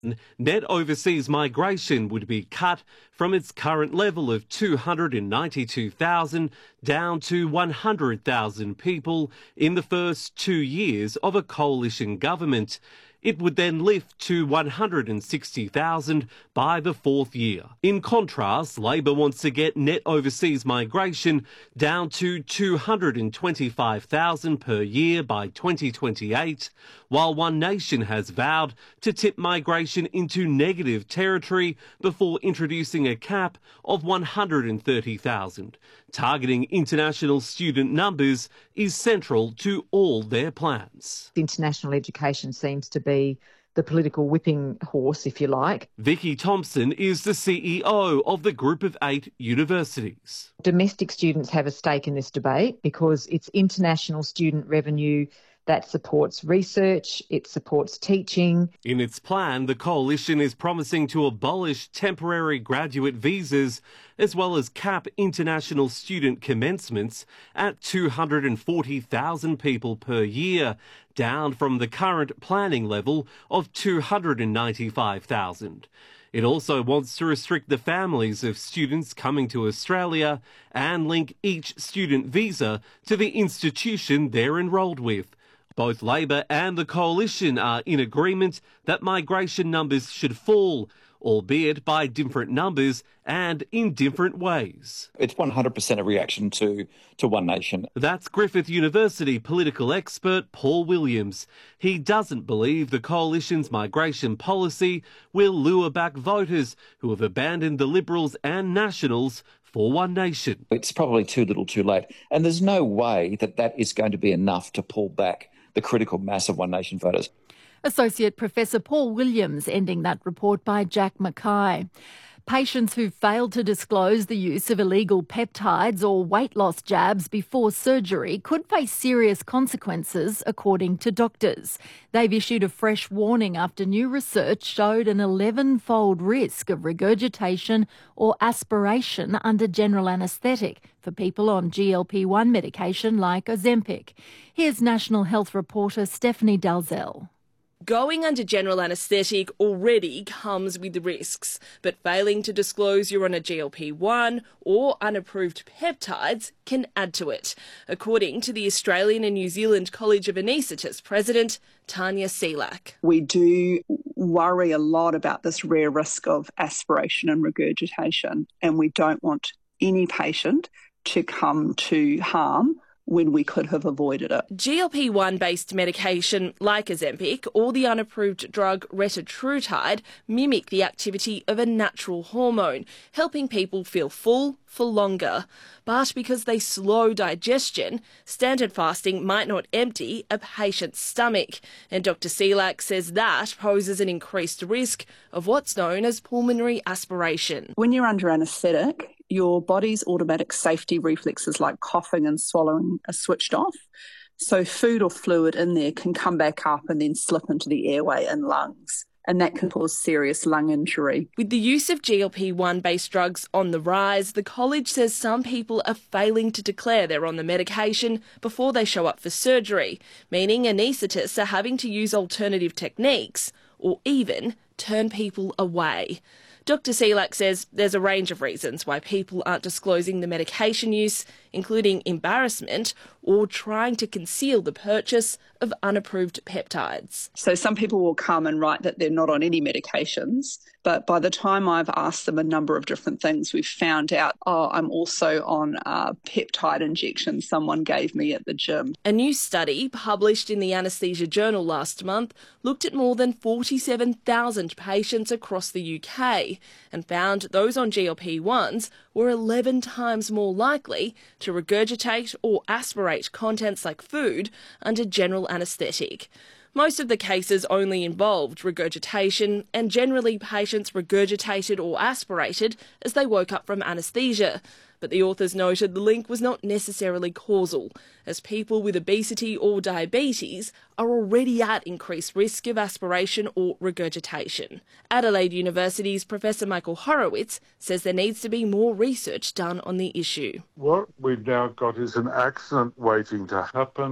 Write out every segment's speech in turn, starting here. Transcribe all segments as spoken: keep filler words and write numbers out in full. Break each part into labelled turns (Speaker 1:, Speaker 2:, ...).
Speaker 1: Net overseas migration would be cut from its current level of two hundred ninety-two thousand down to one hundred thousand people in the first two years of a coalition government. It would then lift to one hundred sixty thousand by the fourth year. In contrast, Labor wants to get net overseas migration down to two hundred twenty-five thousand per year by twenty twenty-eight, while One Nation has vowed to tip migration into negative territory before introducing a cap of one hundred thirty thousand. Targeting international student numbers is central to all their plans.
Speaker 2: International education seems to be the political whipping horse, if you like.
Speaker 1: Vicky Thompson is the C E O of the Group of Eight Universities.
Speaker 2: Domestic students have a stake in this debate because it's international student revenue that supports research, it supports teaching.
Speaker 1: In its plan, the coalition is promising to abolish temporary graduate visas as well as cap international student commencements at two hundred forty thousand people per year, down from the current planning level of two hundred ninety-five thousand. It also wants to restrict the families of students coming to Australia and link each student visa to the institution they're enrolled with. Both Labor and the Coalition are in agreement that migration numbers should fall, albeit by different numbers and in different ways.
Speaker 3: It's one hundred percent a reaction to, to One Nation.
Speaker 1: That's Griffith University political expert Paul Williams. He doesn't believe the Coalition's migration policy will lure back voters who have abandoned the Liberals and Nationals for One Nation.
Speaker 3: It's probably too little too late, and there's no way that that is going to be enough to pull back the critical mass of One Nation voters.
Speaker 4: Associate Professor Paul Williams ending that report by Jack Mackay. Patients who failed to disclose the use of illegal peptides or weight loss jabs before surgery could face serious consequences, according to doctors. They've issued a fresh warning after new research showed an eleven-fold risk of regurgitation or aspiration under general anaesthetic for people on G L P one medication like Ozempic. Here's National Health reporter Stephanie Dalzell.
Speaker 5: Going under general anaesthetic already comes with risks, but failing to disclose you're on a G L P one or unapproved peptides can add to it, according to the Australian and New Zealand College of Anaesthetists President Tanya Selak.
Speaker 6: We do worry a lot about this rare risk of aspiration and regurgitation, and we don't want any patient to come to harm when we could have avoided it.
Speaker 5: G L P one based medication like Ozempic or the unapproved drug retatrutide mimic the activity of a natural hormone, helping people feel full for longer. But because they slow digestion, standard fasting might not empty a patient's stomach. And Doctor Selak says that poses an increased risk of what's known as pulmonary aspiration.
Speaker 6: When you're under anaesthetic, your body's automatic safety reflexes like coughing and swallowing are switched off. So food or fluid in there can come back up and then slip into the airway and lungs, and that can cause serious lung injury.
Speaker 5: With the use of G L P one based drugs on the rise, the college says some people are failing to declare they're on the medication before they show up for surgery, meaning anaesthetists are having to use alternative techniques or even turn people away. Doctor Selak says there's a range of reasons why people aren't disclosing the medication use, including embarrassment or trying to conceal the purchase of unapproved peptides.
Speaker 6: So some people will come and write that they're not on any medications, but by the time I've asked them a number of different things, we've found out, oh, I'm also on a peptide injection someone gave me at the gym.
Speaker 5: A new study published in the Anaesthesia Journal last month looked at more than forty-seven thousand patients across the U K and found those on G L P ones were eleven times more likely to regurgitate or aspirate contents like food under general anaesthetic. Most of the cases only involved regurgitation, and generally patients regurgitated or aspirated as they woke up from anaesthesia. But the authors noted the link was not necessarily causal, as people with obesity or diabetes are already at increased risk of aspiration or regurgitation. Adelaide University's Professor Michael Horowitz says there needs to be more research done on the issue.
Speaker 7: What we've now got is an accident waiting to happen.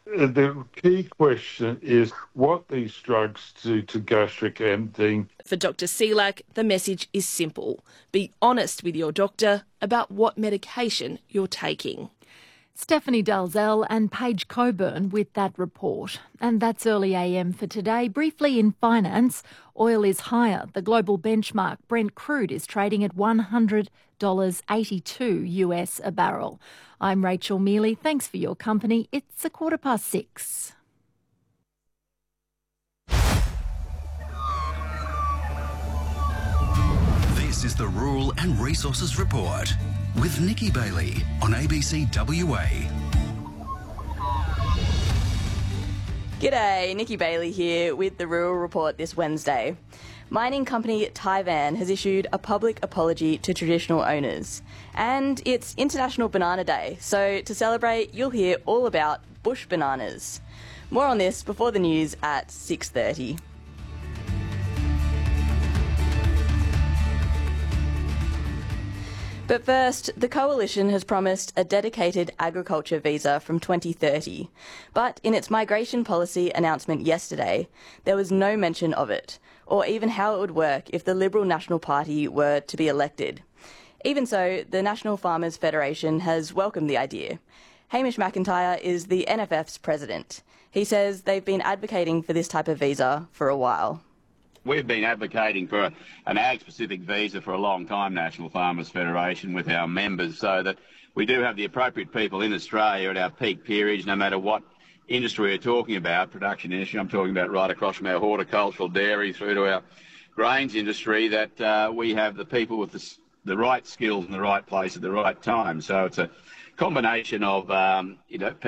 Speaker 7: The key question is what these drugs do to gastric emptying.
Speaker 5: For Doctor Selak, the message is simple. Be honest with your doctor about what medication you're taking.
Speaker 4: Stephanie Dalzell and Paige Coburn with that report. And that's Early A M for today. Briefly in finance, oil is higher. The global benchmark Brent crude is trading at one hundred dollars eighty-two US a barrel. I'm Rachel Mealy. Thanks for your company. It's a quarter past six.
Speaker 8: This is the Rural and Resources Report with Nikki Bailey on A B C W A.
Speaker 9: G'day, Nikki Bailey here with the Rural Report this Wednesday. Mining company Tivan has issued a public apology to traditional owners. And it's International Banana Day, so to celebrate, you'll hear all about bush bananas. More on this before the news at six thirty. But first, the Coalition has promised a dedicated agriculture visa from twenty thirty. But in its migration policy announcement yesterday, there was no mention of it, or even how it would work if the Liberal National Party were to be elected. Even so, the National Farmers Federation has welcomed the idea. Hamish McIntyre is the N F F's president. He says they've been advocating for this type of visa for a while.
Speaker 10: We've been advocating for an ag-specific visa for a long time, National Farmers Federation, with our members, so that we do have the appropriate people in Australia at our peak periods, no matter what industry we're talking about, production industry. I'm talking about right across from our horticultural dairy through to our grains industry, that uh, we have the people with the, the right skills in the right place at the right time. So it's a combination of, um, you know,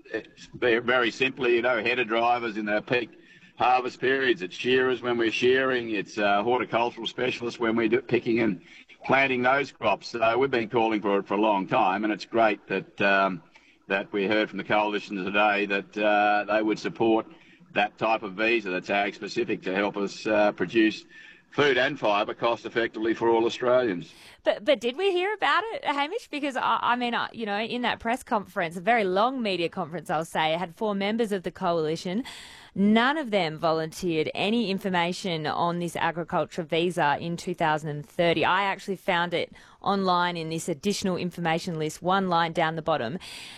Speaker 10: very simply, you know, header drivers in their peak harvest periods, it's shearers when we're shearing, it's uh, horticultural specialists when we're picking and planting those crops. So we've been calling for it for a long time, and it's great that um, that we heard from the Coalition today that uh, they would support that type of visa that's ag specific to help us uh, produce food and fibre cost effectively for all Australians.
Speaker 11: But but did we hear about it, Hamish? Because, I, I mean, uh, you know, in that press conference, a very long media conference, I'll say, it had four members of the Coalition. None of them volunteered any information on this agriculture visa in two thousand thirty. I actually found it online in this additional information list, one line down the bottom.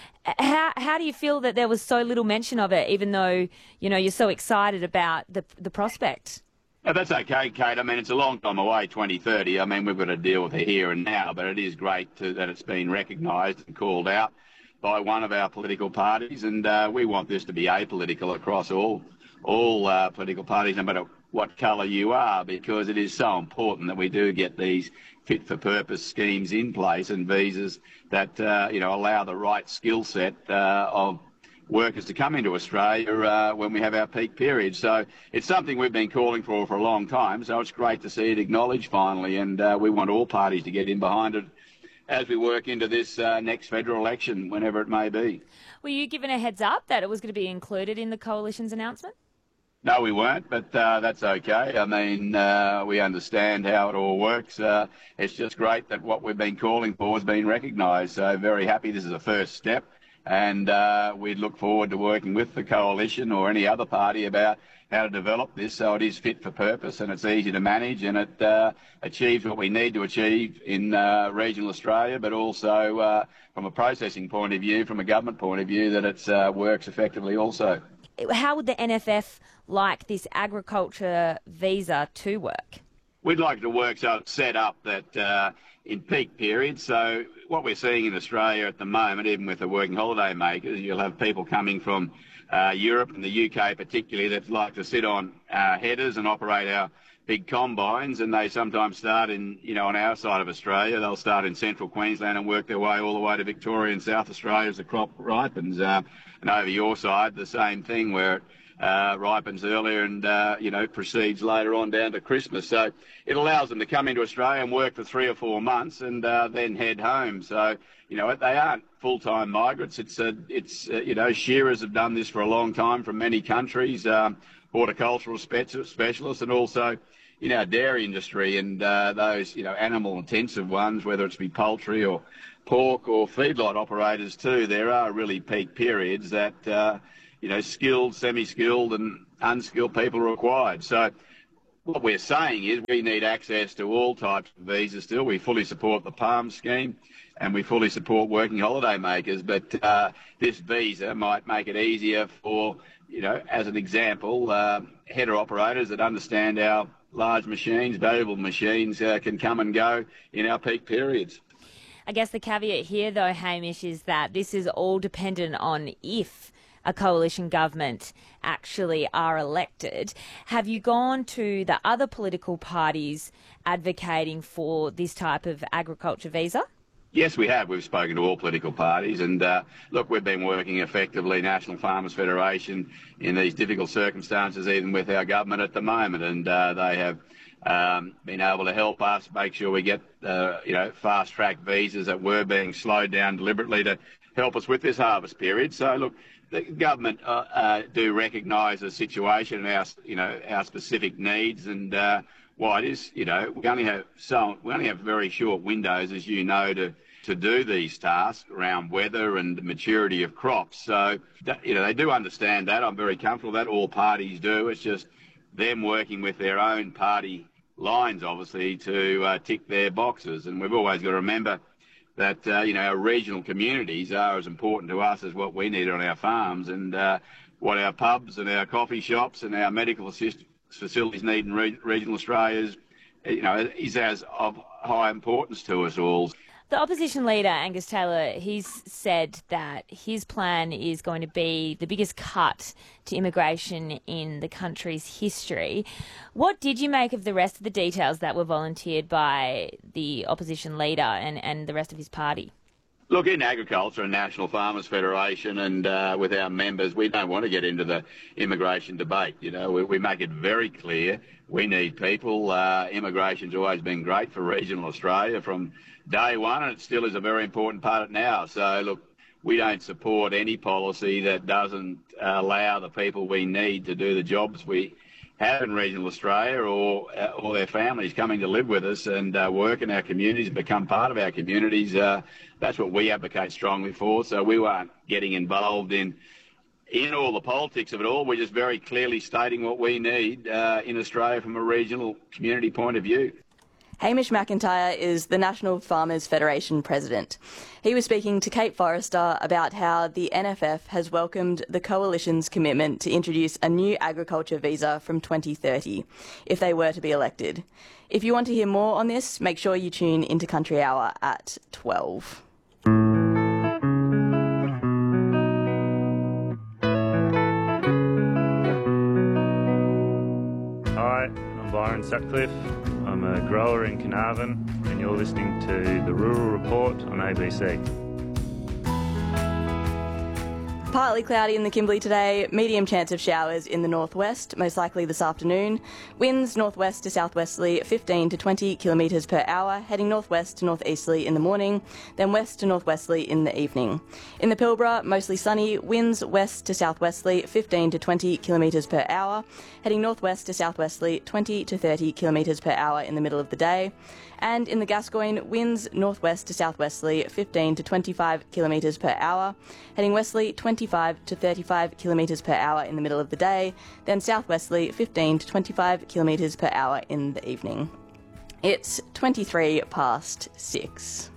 Speaker 11: How how do you feel that there was so little mention of it, even though, you know, you're so excited about the the prospect?
Speaker 10: Oh, that's okay, Kate. I mean, it's a long time away, twenty thirty. I mean, we've got to deal with it here and now, but it is great to, that it's been recognised and called out by one of our political parties, and uh, we want this to be apolitical across all all uh, political parties, no matter what colour you are, because it is so important that we do get these fit-for-purpose schemes in place and visas that uh, you know allow the right skill set uh, of workers to come into Australia uh, when we have our peak period. So it's something we've been calling for for a long time, so it's great to see it acknowledged finally, and uh, we want all parties to get in behind it as we work into this uh, next federal election, whenever it may be.
Speaker 11: Were you given a heads up that it was going to be included in the Coalition's announcement?
Speaker 10: No, we weren't, but uh, that's okay. I mean, uh, we understand how it all works. Uh, it's just great that what we've been calling for has been recognised. So very happy this is a first step, and uh, we look forward to working with the Coalition or any other party about how to develop this so it is fit for purpose and it's easy to manage, and it uh, achieves what we need to achieve in uh, regional Australia, but also uh, from a processing point of view, from a government point of view, that it uh, works effectively also.
Speaker 11: How would the N F F like this agriculture visa to work?
Speaker 10: We'd like it to work so it's set up that uh, in peak periods, so what we're seeing in Australia at the moment, even with the working holiday makers, you'll have people coming from uh, Europe and the U K particularly that like to sit on uh, headers and operate our big combines, and they sometimes start in, you know, on our side of Australia, they'll start in central Queensland and work their way all the way to Victoria and South Australia as the crop ripens. Uh, and over your side, the same thing where it uh, ripens earlier and, uh, you know, proceeds later on down to Christmas. So it allows them to come into Australia and work for three or four months and uh, then head home. So, you know, they aren't full-time migrants. It's, a, it's uh, you know, shearers have done this for a long time from many countries, um, horticultural spe- specialists and also, in our dairy industry and uh, those, you know, animal-intensive ones, whether it's be poultry or pork or feedlot operators too, there are really peak periods that, uh, you you know, skilled, semi-skilled and unskilled people required. So what we're saying is we need access to all types of visas still. We fully support the PALM scheme and we fully support working holiday makers, but uh, this visa might make it easier for, you know, as an example, uh, header operators that understand our large machines, valuable machines, uh, can come and go in our peak periods.
Speaker 11: I guess the caveat here, though, Hamish, is that this is all dependent on if a coalition government actually are elected. Have you gone to the other political parties advocating for this type of agriculture visa?
Speaker 10: Yes, we have. We've spoken to all political parties and, uh, look, we've been working effectively, National Farmers Federation, in these difficult circumstances, even with our government at the moment, and uh, they have um, been able to help us make sure we get, uh, you know, fast-track visas that were being slowed down deliberately to help us with this harvest period. So, look, the government uh, uh, do recognise the situation and our, you know, our specific needs, and uh, why it is, you know, we only have so we only have very short windows, as you know, to to do these tasks around weather and the maturity of crops. So, you know, they do understand that. I'm very comfortable with that. All parties do. It's just them working with their own party lines, obviously, to uh, tick their boxes. And we've always got to remember that, uh, you know, our regional communities are as important to us as what we need on our farms, and uh, what our pubs and our coffee shops and our medical assist facilities need in re regional Australia is, you know, is as of high importance to us all.
Speaker 11: The opposition leader, Angus Taylor, he's said that his plan is going to be the biggest cut to immigration in the country's history. What did you make of the rest of the details that were volunteered by the opposition leader and, and the rest of his party?
Speaker 10: Look, in agriculture and National Farmers Federation and uh, with our members, we don't want to get into the immigration debate. You know, we, we make it very clear we need people. Uh, immigration's always been great for regional Australia from day one, and it still is a very important part of it now. So, look, we don't support any policy that doesn't allow the people we need to do the jobs we have in regional Australia, or uh, or their families coming to live with us and uh, work in our communities and become part of our communities. Uh, that's what we advocate strongly for. So we weren't getting involved in in all the politics of it all. We're just very clearly stating what we need uh, in Australia from a regional community point of view.
Speaker 9: Hamish McIntyre is the National Farmers Federation president. He was speaking to Kate Forrester about how the N F F has welcomed the Coalition's commitment to introduce a new agriculture visa from twenty thirty, if they were to be elected. If you want to hear more on this, make sure you tune into Country Hour at twelve.
Speaker 12: Hi, I'm Byron Sutcliffe. I'm a grower in Carnarvon, and you're listening to The Rural Report on A B C.
Speaker 9: Partly cloudy in the Kimberley today, medium chance of showers in the northwest, most likely this afternoon. Winds northwest to southwesterly fifteen to twenty kilometres per hour, heading northwest to northeasterly in the morning, then west to northwesterly in the evening. In the Pilbara, mostly sunny, winds west to southwesterly fifteen to twenty kilometres per hour, heading northwest to southwesterly twenty to thirty kilometres per hour in the middle of the day. And in the Gascoyne, winds northwest to southwesterly fifteen to twenty-five kilometres per hour, heading westerly twenty-five to thirty-five kilometres per hour in the middle of the day, then southwesterly fifteen to twenty-five kilometres per hour in the evening. It's twenty-three past six.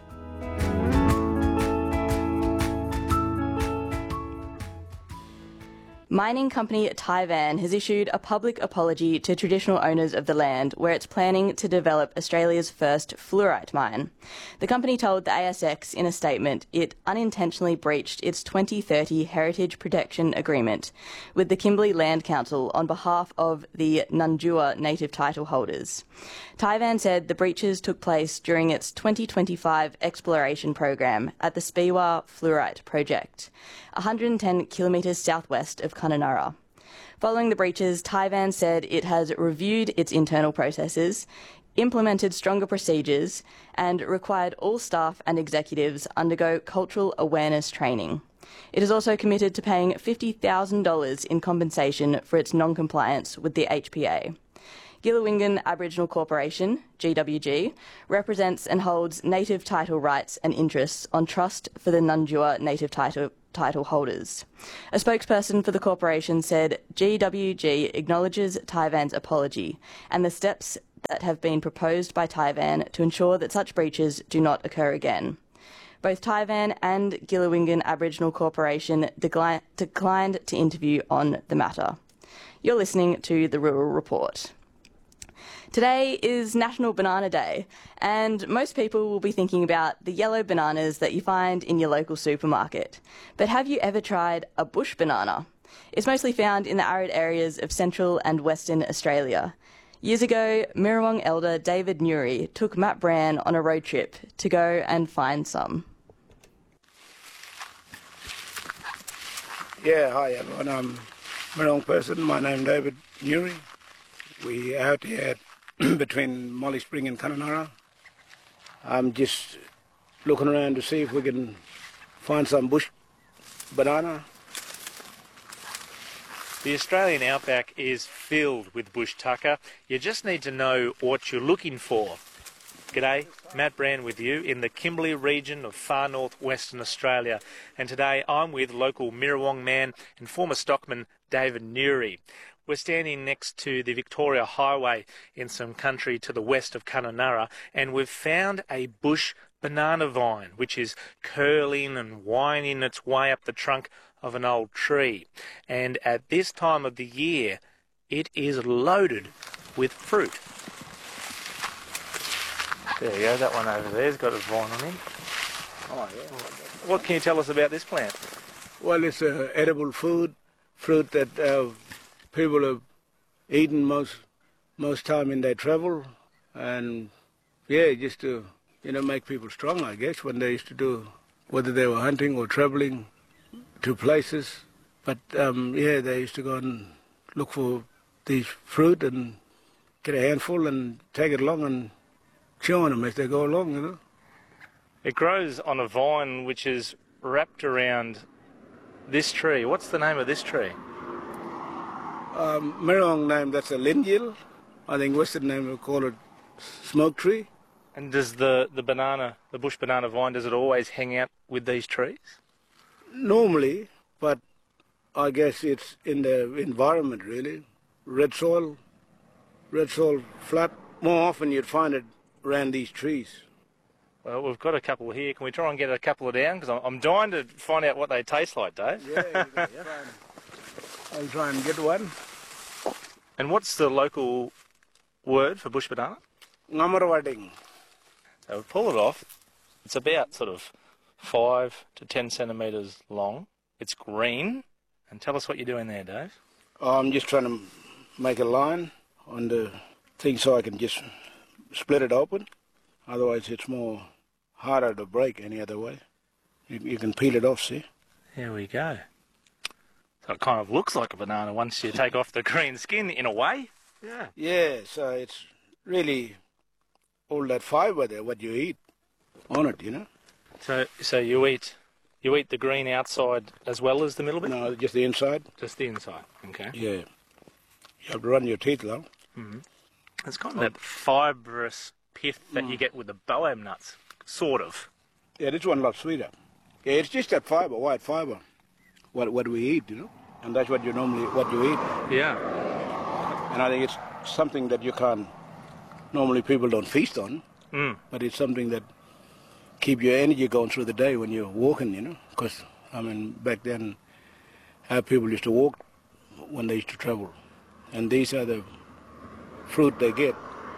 Speaker 9: Mining company Tivan has issued a public apology to traditional owners of the land where it's planning to develop Australia's first fluorite mine. The company told the A S X in a statement it unintentionally breached its twenty thirty Heritage Protection Agreement with the Kimberley Land Council on behalf of the Nunjua native title holders. Tivan said the breaches took place during its twenty twenty-five exploration program at the Speewah Fluorite Project, one hundred ten kilometres southwest of Kununurra. Following the breaches, Tivan said it has reviewed its internal processes, implemented stronger procedures, and required all staff and executives undergo cultural awareness training. It is also committed to paying fifty thousand dollars in compensation for its non-compliance with the H P A. Gillawingan Aboriginal Corporation, G W G, represents and holds native title rights and interests on trust for the Nunjua native title, title holders. A spokesperson for the corporation said G W G acknowledges Tivan's apology and the steps that have been proposed by Tivan to ensure that such breaches do not occur again. Both Tivan and Gillawingan Aboriginal Corporation decli- declined to interview on the matter. You're listening to The Rural Report. Today is National Banana Day, and most people will be thinking about the yellow bananas that you find in your local supermarket. But have you ever tried a bush banana? It's mostly found in the arid areas of central and western Australia. Years ago, Mirrawong elder David Newry took Matt Brand on a road trip to go and find some.
Speaker 13: Yeah, hi everyone. I'm a Mirrawong person. My name's David Newry. We are out here between Molly Spring and Kununurra. I'm just looking around to see if we can find some bush banana.
Speaker 14: The Australian outback is filled with bush tucker. You just need to know what you're looking for. G'day, Matt Brand with you in the Kimberley region of far north western Australia. And today I'm with local Mirrawong man and former stockman David Newry. We're standing next to the Victoria Highway in some country to the west of Kununurra, and we've found a bush banana vine which is curling and winding its way up the trunk of an old tree. And at this time of the year, it is loaded with fruit. There you go, that one over there's got a vine on him.
Speaker 13: Oh, yeah.
Speaker 14: What can you tell us about this plant?
Speaker 13: Well, it's an edible food, fruit that uh, people have eaten most most time in their travel, and yeah, just to you know make people strong, I guess, when they used to do, whether they were hunting or traveling to places. But um, yeah, they used to go and look for these fruit and get a handful and take it along and chew on them as they go along, you know.
Speaker 14: It grows on a vine which is wrapped around this tree. What's the name of this tree?
Speaker 13: Um, Mirrawong name, that's a lingill. I think Western name will call it smoke tree.
Speaker 14: And does the, the banana, the bush banana vine, does it always hang out with these trees?
Speaker 13: Normally, but I guess it's in the environment really. Red soil, red soil flat. More often you'd find it around these trees.
Speaker 14: Well, we've got a couple here. Can we try and get a couple of down? Because I'm, I'm dying to find out what they taste like, Dave.
Speaker 13: Yeah, you can try and, I'll try and get one.
Speaker 14: And what's the local word for bush banana?
Speaker 13: Ngamarwading.
Speaker 14: So we pull it off. It's about sort of five to ten centimetres long. It's green. And tell us what you're doing there, Dave.
Speaker 13: I'm just trying to make a line on the thing so I can just split it open. Otherwise it's more harder to break any other way. You, you can peel it off, see?
Speaker 14: There we go. So it kind of looks like a banana once you take off the green skin, in a way. Yeah.
Speaker 13: Yeah, so it's really all that fibre there, what you eat on it, you know?
Speaker 14: So so you eat you eat the green outside as well as the middle bit?
Speaker 13: No, just the inside.
Speaker 14: Just the inside, okay.
Speaker 13: Yeah. You have to run your teeth long.
Speaker 14: Mm-hmm. It's got that fibrous pith that
Speaker 13: Mm.
Speaker 14: you get with the boab nuts, sort of.
Speaker 13: Yeah, this one a lot sweeter. Yeah, it's just that fibre, white fibre, what what we eat, you know? And that's what you normally, what you eat.
Speaker 14: Yeah.
Speaker 13: And I think it's something that you can't, normally people don't feast on,
Speaker 14: Mm.
Speaker 13: but it's something that keep your energy going through the day when you're walking, you know? Because, I mean, back then, how people used to walk when they used to travel. And these are the fruit they get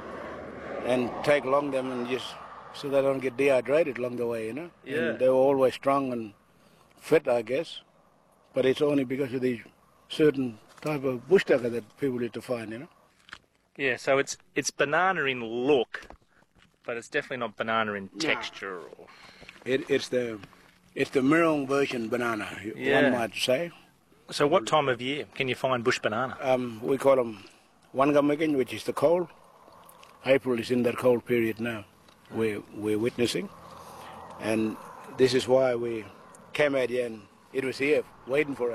Speaker 13: and take along them and just so they don't get dehydrated along the way, you know?
Speaker 14: Yeah.
Speaker 13: And they were always strong and fit, I guess. But it's only because of these certain type of bush tucker that people used to find, you know?
Speaker 14: Yeah, so it's it's banana in look, but it's definitely not banana in
Speaker 13: No.
Speaker 14: texture. Or...
Speaker 13: It, it's the it's the Mirrawong version banana,
Speaker 14: Yeah.
Speaker 13: one might say.
Speaker 14: So what time of year can you find bush banana?
Speaker 13: Um, we call them Wangamakin, which is the cold. April is in that cold period now we're, we're witnessing. And this is why we came out here and it was here waiting for us.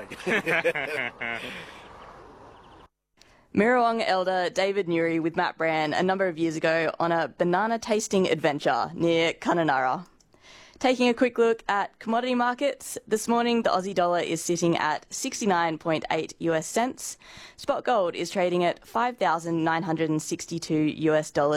Speaker 9: Mirrawong elder David Newry with Matt Brand a number of years ago on a banana tasting adventure near Kununurra. Taking a quick look at commodity markets, this morning the Aussie dollar is sitting at sixty-nine point eight US cents. Spot gold is trading at five thousand nine hundred sixty-two US dollars.